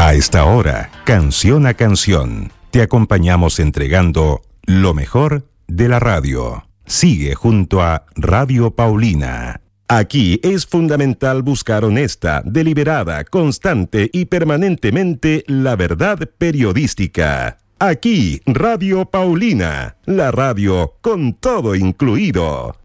A esta hora, canción a canción, te acompañamos entregando lo mejor de la radio. Sigue junto a Radio Paulina. Aquí es fundamental buscar honesta, deliberada, constante y permanentemente la verdad periodística. Aquí, Radio Paulina, la radio con todo incluido.